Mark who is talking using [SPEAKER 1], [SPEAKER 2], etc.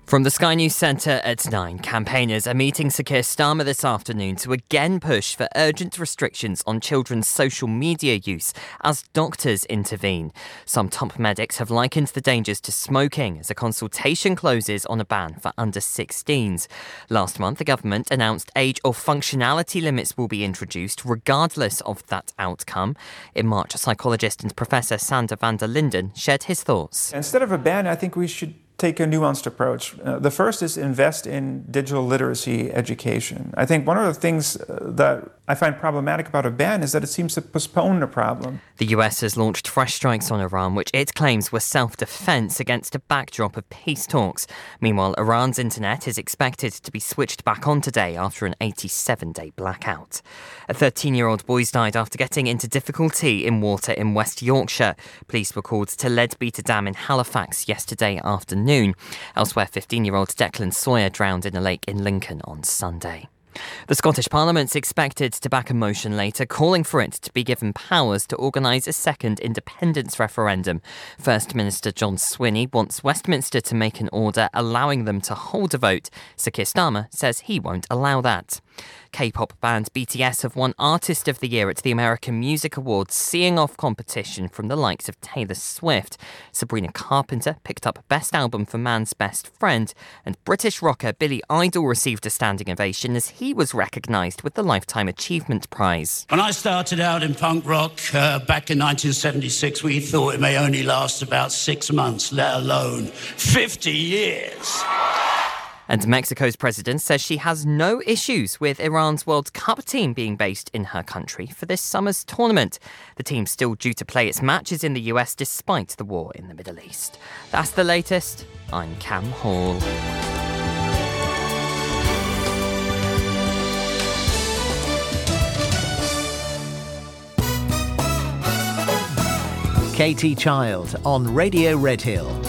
[SPEAKER 1] From the Sky News Centre at 9, campaigners are meeting Sir Keir Starmer this afternoon to again push for urgent restrictions on children's social media use as doctors intervene. Some top medics have likened the dangers to smoking as a consultation closes on a ban for under 16s. Last month, the government announced age or functionality limits will be introduced regardless of that outcome. In March, psychologist and Professor Sander van der Linden shared his thoughts.
[SPEAKER 2] Instead of a ban, I think we should take a nuanced approach. The first is invest in digital literacy education. I think one of the things that I find problematic about a ban is that it seems to postpone the problem.
[SPEAKER 1] The US has launched fresh strikes on Iran, which it claims were self-defense against a backdrop of peace talks. Meanwhile, Iran's internet is expected to be switched back on today after an 87-day blackout. A 13-year-old boy died after getting into difficulty in water in West Yorkshire. Police were called to Leadbeater Dam in Halifax yesterday afternoon. Elsewhere, 15-year-old Declan Sawyer drowned in a lake in Lincoln on Sunday. The Scottish Parliament's expected to back a motion later calling for it to be given powers to organise a second independence referendum. First Minister John Swinney wants Westminster to make an order allowing them to hold a vote. Sir Keir Starmer says he won't allow that. K-pop band BTS have won Artist of the Year at the American Music Awards, seeing off competition from the likes of Taylor Swift. Sabrina Carpenter picked up Best Album for Man's Best Friend, and British rocker Billy Idol received a standing ovation as he was recognised with the Lifetime Achievement Prize.
[SPEAKER 3] When I started out in punk rock back in 1976, we thought it may only last about 6 months, let alone 50 years.
[SPEAKER 1] And Mexico's president says she has no issues with Iran's World Cup team being based in her country for this summer's tournament. The team's still due to play its matches in the US despite the war in the Middle East. That's the latest. I'm Cam Hall.
[SPEAKER 4] Katie Child on Radio Redhill.